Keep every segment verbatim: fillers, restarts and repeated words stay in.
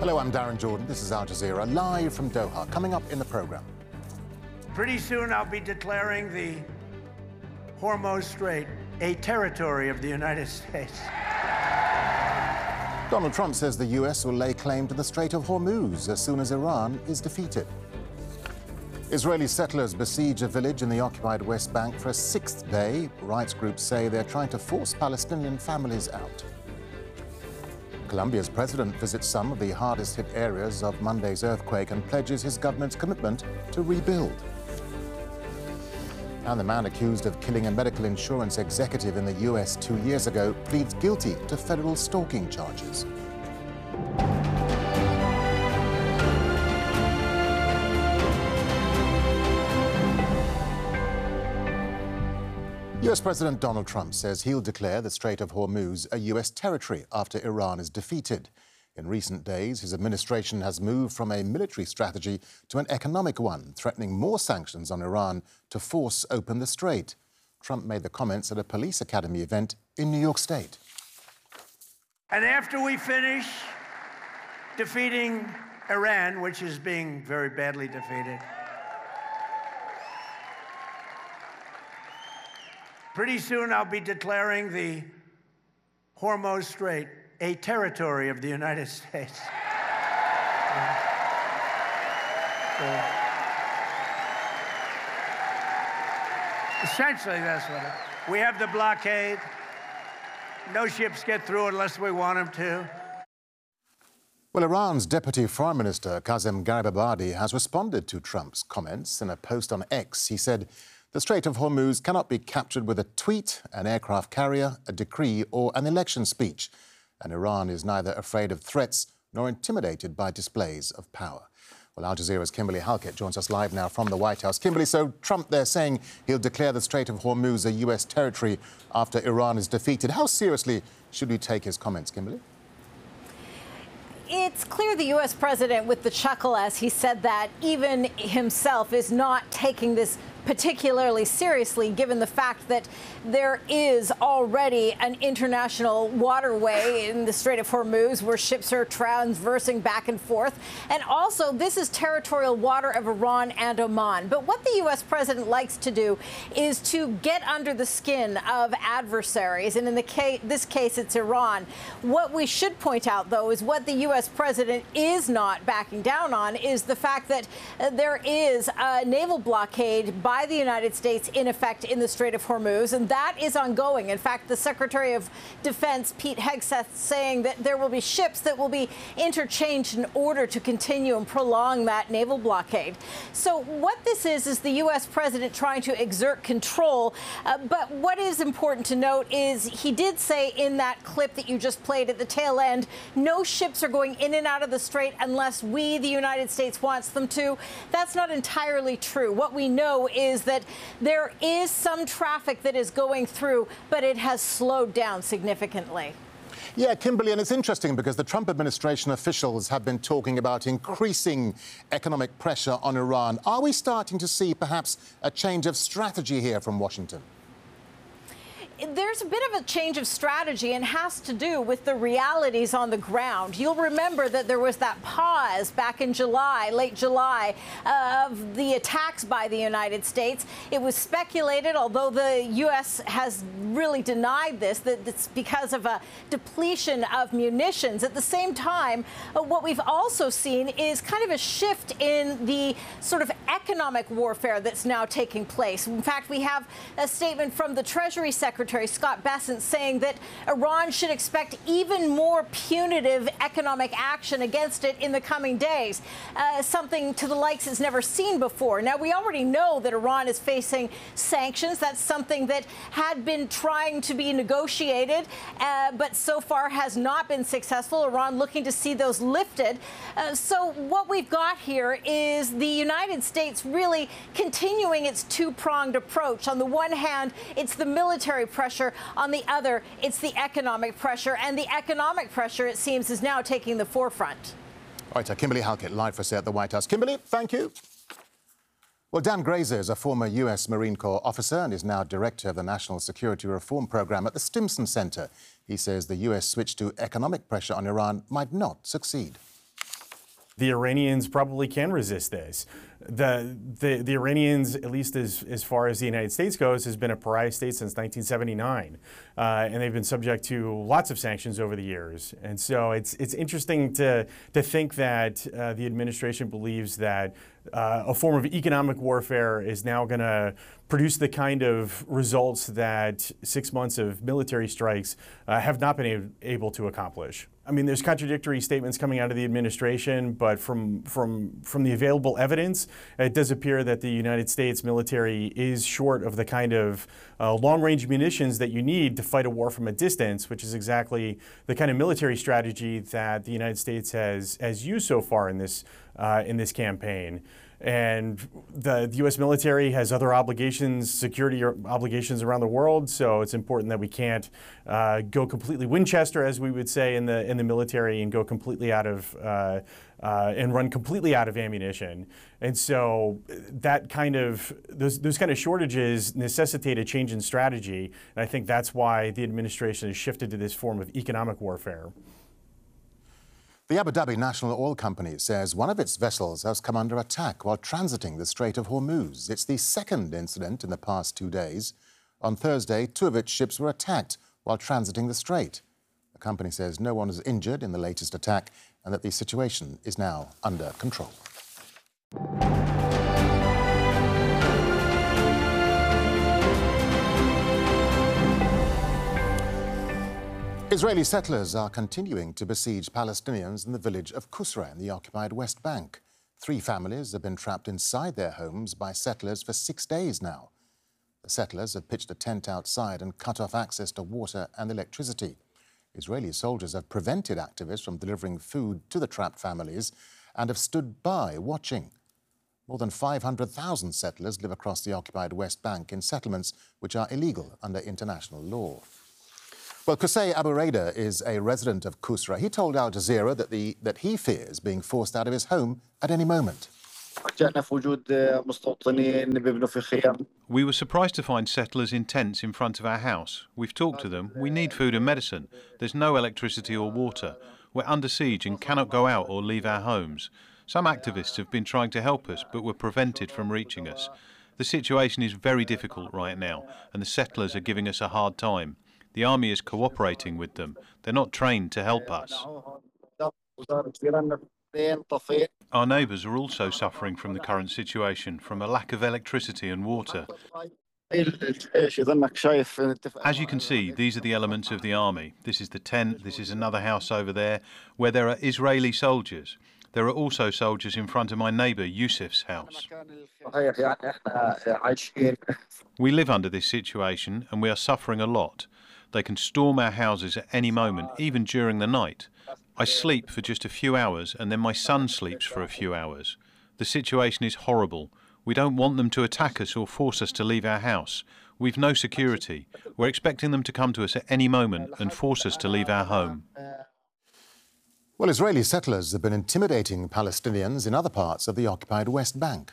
Hello, I'm Darren Jordan. This is Al Jazeera, live from Doha. Coming up in the programme. Pretty soon I'll be declaring the Hormuz Strait a territory of the United States. Donald Trump says the U S will lay claim to the Strait of Hormuz as soon as Iran is defeated. Israeli settlers besiege a village in the occupied West Bank for a sixth day. Rights groups say they're trying to force Palestinian families out. Colombia's president visits some of the hardest-hit areas of Monday's earthquake and pledges his government's commitment to rebuild. And the man accused of killing a medical insurance executive in the U S two years ago pleads guilty to federal stalking charges. U S President Donald Trump says he'll declare the Strait of Hormuz a U S territory after Iran is defeated. In recent days, his administration has moved from a military strategy to an economic one, threatening more sanctions on Iran to force open the strait. Trump made the comments at a police academy event in New York State. And after we finish defeating Iran, which is being very badly defeated, pretty soon I'll be declaring the Hormuz Strait a territory of the United States. Yeah. So, essentially, that's what it is. We have the blockade. No ships get through unless we want them to. Well, Iran's Deputy Foreign Minister, Kazem Garibabadi, has responded to Trump's comments. In a post on X, he said, "The Strait of Hormuz cannot be captured with a tweet, an aircraft carrier, a decree or an election speech. And Iran is neither afraid of threats nor intimidated by displays of power." Well, Al Jazeera's Kimberly Halkett joins us live now from the White House. Kimberly, so Trump there saying he'll declare the Strait of Hormuz a U S territory after Iran is defeated. How seriously should we take his comments, Kimberly? It's clear the U S president, with the chuckle as he said that, even himself is not taking this particularly seriously, given the fact that there is already an international waterway in the Strait of Hormuz where ships are transversing back and forth. And also, this is territorial water of Iran and Oman. But what the U S president likes to do is to get under the skin of adversaries. And in the case, this case, it's Iran. What we should point out, though, is what the U S president is not backing down on is the fact that uh, there is a naval blockade by by the United States in effect in the Strait of Hormuz, and that is ongoing. In fact, the Secretary of Defense, Pete Hegseth, saying that there will be ships that will be interchanged in order to continue and prolong that naval blockade. So what this is, is the U S president trying to exert control. Uh, but what is important to note is he did say in that clip that you just played at the tail end, no ships are going in and out of the strait unless we, the United States, wants them to. That's not entirely true. What we know is is that there is some traffic that is going through, but it has slowed down significantly. Yeah, Kimberly, and it's interesting because the Trump administration officials have been talking about increasing economic pressure on Iran. Are we starting to see perhaps a change of strategy here from Washington? There's a bit of a change of strategy and has to do with the realities on the ground. You'll remember that there was that pause back in July, late July, uh, of the attacks by the United States. It was speculated, although the U S has really denied this, that it's because of a depletion of munitions. At the same time, uh, what we've also seen is kind of a shift in the sort of economic warfare that's now taking place. In fact, we have a statement from the Treasury Secretary, Scott Bessent, saying that Iran should expect even more punitive economic action against it in the coming days, uh, something to the likes it's never seen before. Now, we already know that Iran is facing sanctions. That's something that had been trying to be negotiated, uh, but so far has not been successful. Iran looking to see those lifted. Uh, so what we've got here is the United States really continuing its two-pronged approach. On the one hand, it's the military pressure. On the other, it's the economic pressure. And the economic pressure, it seems, is now taking the forefront. All right, uh, Kimberly Halkett, live for us at the White House. Kimberly, thank you. Well, Dan Grazer is a former U S Marine Corps officer and is now director of the National Security Reform Program at the Stimson Center. He says the U S switch to economic pressure on Iran might not succeed. The Iranians probably can resist this. The, the, the Iranians, at least as, as far as the United States goes, has been a pariah state since nineteen seventy-nine. Uh, and they've been subject to lots of sanctions over the years. And so it's, it's interesting to, to think that uh, the administration believes that uh, a form of economic warfare is now going to produce the kind of results that six months of military strikes uh, have not been able to accomplish. I mean, there's contradictory statements coming out of the administration, but from, from, from the available evidence, it does appear that the United States military is short of the kind of uh, long-range munitions that you need to fight a war from a distance, which is exactly the kind of military strategy that the United States has, has used so far in this, uh, in this campaign. And the, the U S military has other obligations, security obligations around the world, so it's important that we can't uh, go completely Winchester, as we would say in the in the military, and go completely out of uh, uh, and run completely out of ammunition. And so that kind of those those kind of shortages necessitate a change in strategy, and I think that's why the administration has shifted to this form of economic warfare. The Abu Dhabi National Oil Company says one of its vessels has come under attack while transiting the Strait of Hormuz. It's the second incident in the past two days. On Thursday, two of its ships were attacked while transiting the strait. The company says no one was injured in the latest attack and that the situation is now under control. Israeli settlers are continuing to besiege Palestinians in the village of Kusra in the occupied West Bank. Three families have been trapped inside their homes by settlers for six days now. The settlers have pitched a tent outside and cut off access to water and electricity. Israeli soldiers have prevented activists from delivering food to the trapped families and have stood by watching. More than five hundred thousand settlers live across the occupied West Bank in settlements which are illegal under international law. Well, Qusay Abu Reda is a resident of Kusra. He told Al Jazeera that, the, that he fears being forced out of his home at any moment. We were surprised to find settlers in tents in front of our house. We've talked to them. We need food and medicine. There's no electricity or water. We're under siege and cannot go out or leave our homes. Some activists have been trying to help us, but were prevented from reaching us. The situation is very difficult right now, and the settlers are giving us a hard time. The army is cooperating with them. They're not trained to help us. Our neighbours are also suffering from the current situation, from a lack of electricity and water. As you can see, these are the elements of the army. This is the tent, this is another house over there, where there are Israeli soldiers. There are also soldiers in front of my neighbour Yusuf's house. We live under this situation and we are suffering a lot. They can storm our houses at any moment, even during the night. I sleep for just a few hours and then my son sleeps for a few hours. The situation is horrible. We don't want them to attack us or force us to leave our house. We've no security. We're expecting them to come to us at any moment and force us to leave our home. Well, Israeli settlers have been intimidating Palestinians in other parts of the occupied West Bank.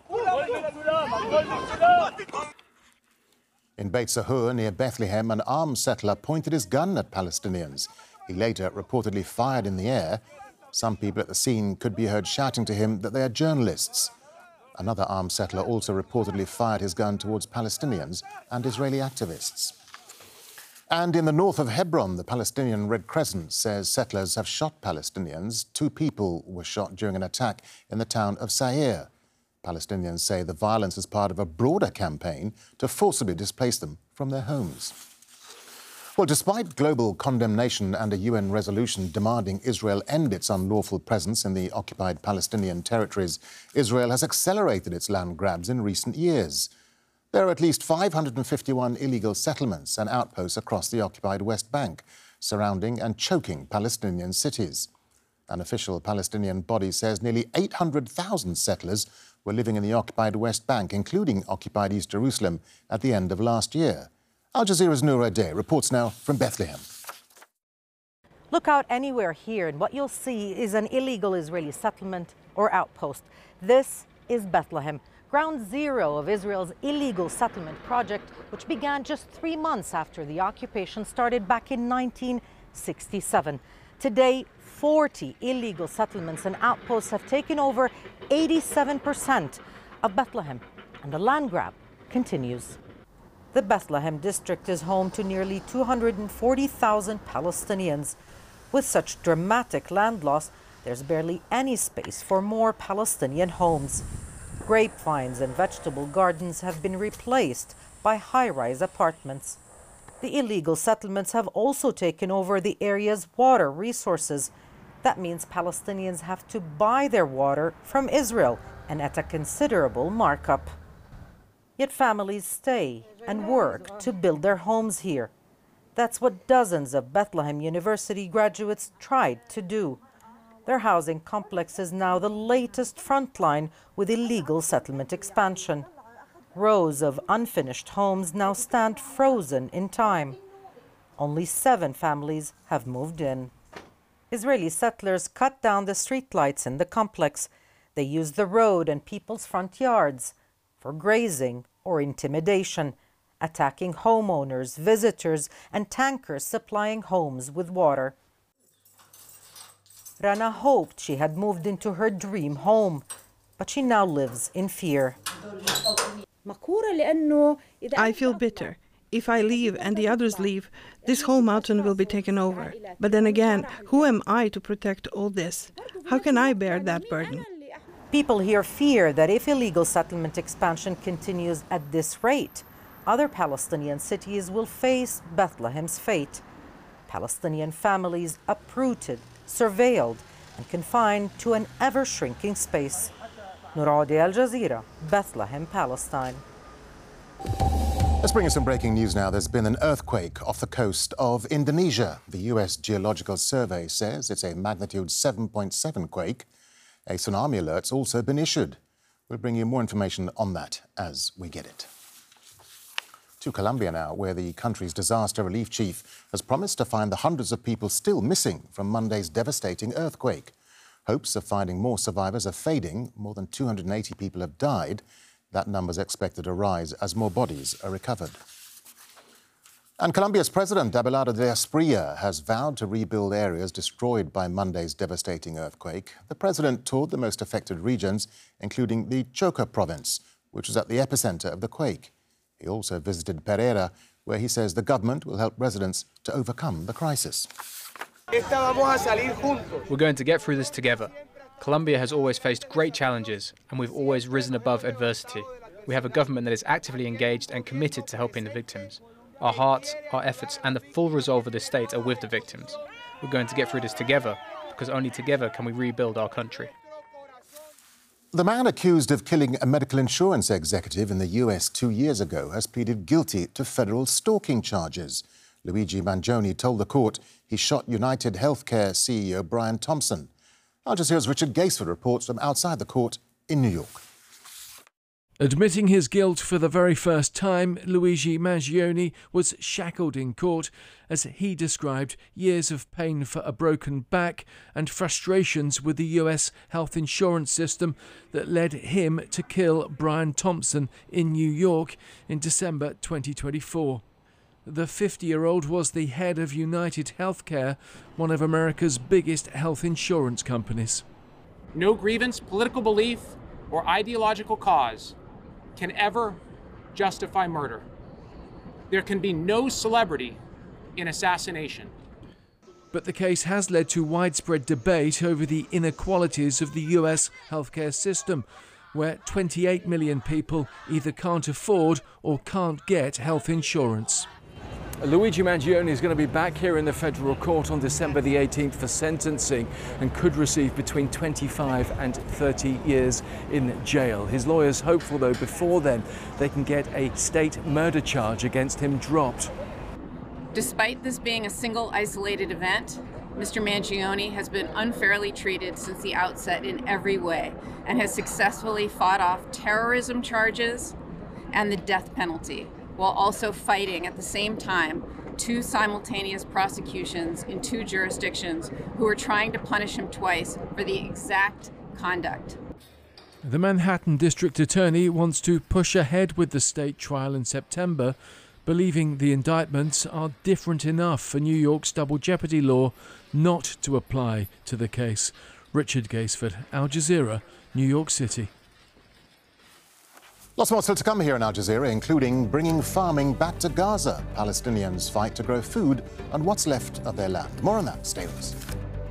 In Beit Sahur, near Bethlehem, an armed settler pointed his gun at Palestinians. He later reportedly fired in the air. Some people at the scene could be heard shouting to him that they are journalists. Another armed settler also reportedly fired his gun towards Palestinians and Israeli activists. And in the north of Hebron, the Palestinian Red Crescent says settlers have shot Palestinians. Two people were shot during an attack in the town of Sa'ir. Palestinians say the violence is part of a broader campaign to forcibly displace them from their homes. Well, despite global condemnation and a U N resolution demanding Israel end its unlawful presence in the occupied Palestinian territories, Israel has accelerated its land grabs in recent years. There are at least five hundred fifty-one illegal settlements and outposts across the occupied West Bank, surrounding and choking Palestinian cities. An official Palestinian body says nearly eight hundred thousand settlers were living in the occupied West Bank, including occupied East Jerusalem, at the end of last year. Al Jazeera's Noura Day reports now from Bethlehem. Look out anywhere here and what you'll see is an illegal Israeli settlement or outpost. This is Bethlehem, ground zero of Israel's illegal settlement project, which began just three months after the occupation started back in nineteen sixty-seven. Today, forty illegal settlements and outposts have taken over eighty-seven percent of Bethlehem, and the land grab continues. The Bethlehem district is home to nearly two hundred forty thousand Palestinians. With such dramatic land loss, there's barely any space for more Palestinian homes. Grapevines and vegetable gardens have been replaced by high-rise apartments. The illegal settlements have also taken over the area's water resources. That means Palestinians have to buy their water from Israel, and at a considerable markup. Yet families stay and work to build their homes here. That's what dozens of Bethlehem University graduates tried to do. Their housing complex is now the latest frontline with illegal settlement expansion. Rows of unfinished homes now stand frozen in time. Only seven families have moved in. Israeli settlers cut down the streetlights in the complex. They use the road and people's front yards for grazing or intimidation, attacking homeowners, visitors, and tankers supplying homes with water. Rana hoped she had moved into her dream home, but she now lives in fear. I feel bitter. If I leave and the others leave, this whole mountain will be taken over. But then again, who am I to protect all this? How can I bear that burden? People here fear that if illegal settlement expansion continues at this rate, other Palestinian cities will face Bethlehem's fate. Palestinian families uprooted, surveilled, and confined to an ever-shrinking space. Nooradi, Al Jazeera, Bethlehem, Palestine. Let's bring you some breaking news now. There's been an earthquake off the coast of Indonesia. The U S Geological Survey says it's a magnitude seven point seven quake. A tsunami alert's also been issued. We'll bring you more information on that as we get it. To Colombia now, where the country's disaster relief chief has promised to find the hundreds of people still missing from Monday's devastating earthquake. Hopes of finding more survivors are fading. More than two hundred eighty people have died. That number is expected to rise as more bodies are recovered. And Colombia's President, Abelardo de Asprilla, has vowed to rebuild areas destroyed by Monday's devastating earthquake. The president toured the most affected regions, including the Chocó province, which was at the epicenter of the quake. He also visited Pereira, where he says the government will help residents to overcome the crisis. We're going to get through this together. Colombia has always faced great challenges, and we've always risen above adversity. We have a government that is actively engaged and committed to helping the victims. Our hearts, our efforts, and the full resolve of the state are with the victims. We're going to get through this together, because only together can we rebuild our country. The man accused of killing a medical insurance executive in the U S two years ago has pleaded guilty to federal stalking charges. Luigi Mangione told the court he shot United Healthcare C E O Brian Thompson. Al Jazeera's Richard Gaisford reports from outside the court in New York. Admitting his guilt for the very first time, Luigi Mangione was shackled in court as he described years of pain for a broken back and frustrations with the U S health insurance system that led him to kill Brian Thompson in New York in December twenty twenty-four. The fifty-year-old was the head of United Healthcare, one of America's biggest health insurance companies. No grievance, political belief, or ideological cause can ever justify murder. There can be no celebrity in assassination. But the case has led to widespread debate over the inequalities of the U S healthcare system, where twenty-eight million people either can't afford or can't get health insurance. Luigi Mangione is going to be back here in the federal court on December the eighteenth for sentencing and could receive between twenty-five and thirty years in jail. His lawyers hopeful, though, before then they can get a state murder charge against him dropped. Despite this being a single isolated event, Mister Mangione has been unfairly treated since the outset in every way and has successfully fought off terrorism charges and the death penalty, while also fighting at the same time two simultaneous prosecutions in two jurisdictions who are trying to punish him twice for the exact conduct. The Manhattan District Attorney wants to push ahead with the state trial in September, believing the indictments are different enough for New York's double jeopardy law not to apply to the case. Richard Gaisford, Al Jazeera, New York City. Lots more still to come here in Al Jazeera, including bringing farming back to Gaza. Palestinians fight to grow food on what's left of their land. More on that. Stay with us.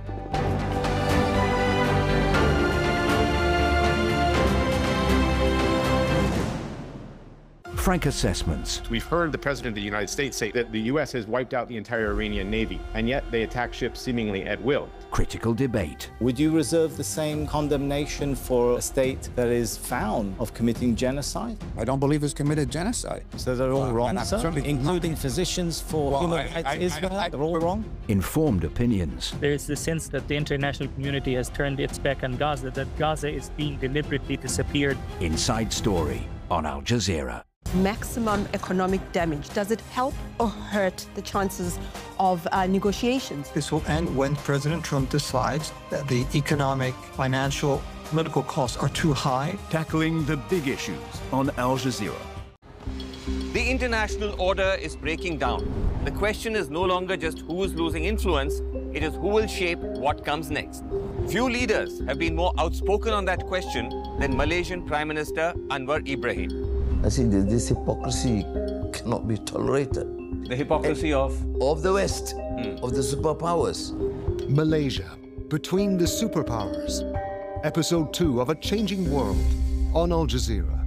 Frank assessments. We've heard the President of the United States say that the U S has wiped out the entire Iranian Navy, and yet they attack ships seemingly at will. Critical debate. Would you reserve the same condemnation for a state that is found of committing genocide? I don't believe it's committed genocide. So they're all well, wrong, sir? Including physicians for well, human rights Israel, they're all wrong? Informed opinions. There is the sense that the international community has turned its back on Gaza, that Gaza is being deliberately disappeared. Inside Story on Al Jazeera. Maximum economic damage. Does it help or hurt the chances of uh, negotiations? This will end when President Trump decides that the economic, financial, political costs are too high. Tackling the big issues on Al Jazeera. The international order is breaking down. The question is no longer just who is losing influence, it is who will shape what comes next. Few leaders have been more outspoken on that question than Malaysian Prime Minister Anwar Ibrahim. I think that this hypocrisy cannot be tolerated. The hypocrisy and of? Of the West, mm. of the superpowers. Malaysia, Between the Superpowers. Episode two of A Changing World on Al Jazeera.